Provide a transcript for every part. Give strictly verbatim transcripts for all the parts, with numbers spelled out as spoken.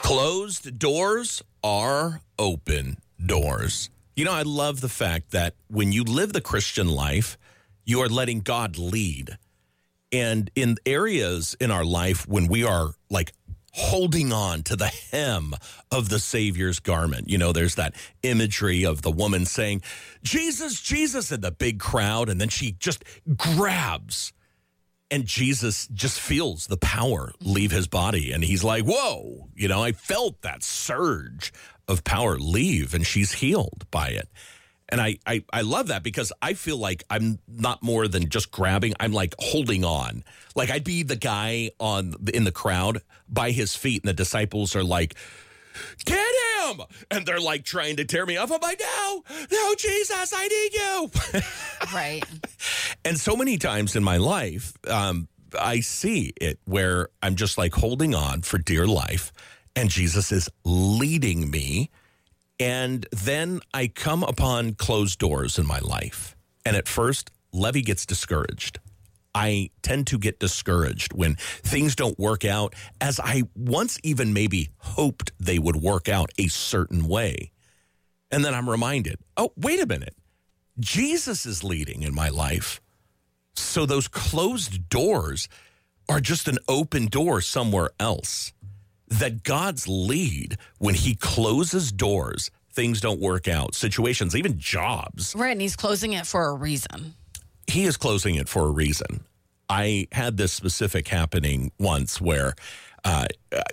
Closed doors are open doors. You know, I love the fact that when you live the Christian life, you are letting God lead. And in areas in our life when we are like holding on to the hem of the Savior's garment, you know, there's that imagery of the woman saying, Jesus, Jesus, in the big crowd. And then she just grabs. And Jesus just feels the power leave his body. And he's like, whoa, you know, I felt that surge of power leave, and she's healed by it. And I, I, I love that because I feel like I'm not more than just grabbing. I'm like holding on. Like I'd be the guy on in the crowd by his feet, and the disciples are like, get him! And they're like trying to tear me off. I'm like, no, no, Jesus, I need you. Right. And so many times in my life, um, I see it where I'm just like holding on for dear life, and Jesus is leading me. And then I come upon closed doors in my life. And at first, Levy gets discouraged. I tend to get discouraged when things don't work out as I once even maybe hoped they would work out a certain way. And then I'm reminded, oh, wait a minute. Jesus is leading in my life. So those closed doors are just an open door somewhere else. That God's lead, when he closes doors, things don't work out, situations, even jobs. Right, and he's closing it for a reason. He is closing it for a reason. I had this specific happening once where uh,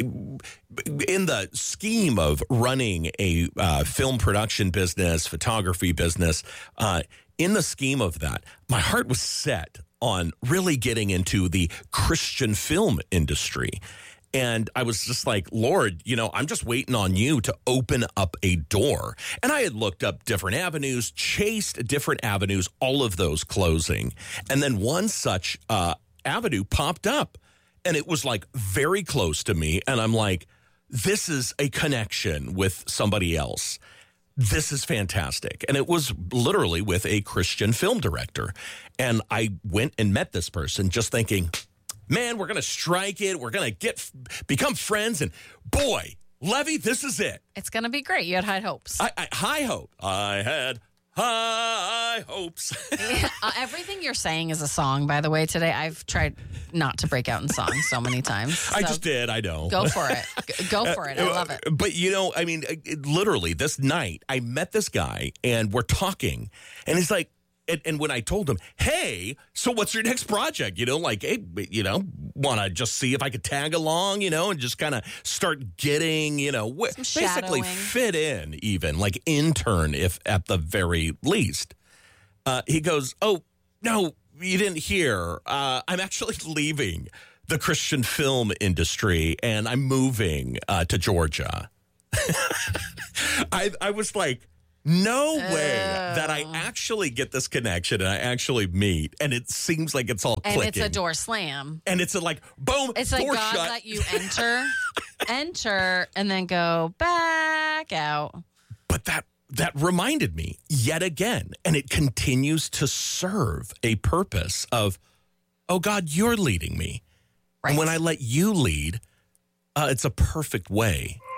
in the scheme of running a uh, film production business, photography business, uh, in the scheme of that, my heart was set on really getting into the Christian film industry. And I was just like, Lord, you know, I'm just waiting on you to open up a door. And I had looked up different avenues, chased different avenues, all of those closing. And then one such uh, avenue popped up. And it was like very close to me. And I'm like, this is a connection with somebody else. This is fantastic. And it was literally with a Christian film director. And I went and met this person just thinking, man, we're going to strike it. We're going to get become friends. And boy, Levy, this is it. It's going to be great. You had high hopes. I, I, high hope. I had high hopes. Yeah, uh, everything you're saying is a song, by the way, today. I've tried not to break out in songs so many times. So I just did. I know. Go for it. G- Go for it. I love it. But, you know, I mean, it, literally this night, I met this guy and we're talking. And he's like, And, and when I told him, hey, so what's your next project? You know, like, hey, you know, want to just see if I could tag along, you know, and just kind of start getting, you know, wh- basically fit in even, like intern if at the very least. Uh, he goes, oh, no, you didn't hear. Uh, I'm actually leaving the Christian film industry and I'm moving uh, to Georgia. I, I was like, no way oh. that I actually get this connection and I actually meet, and it seems like it's all and clicking. And it's a door slam. And it's a like, boom, it's like door God shut. let you enter, enter, and then go back out. But that that reminded me yet again, and it continues to serve a purpose of, oh, God, you're leading me. Right. And when I let you lead, uh, it's a perfect way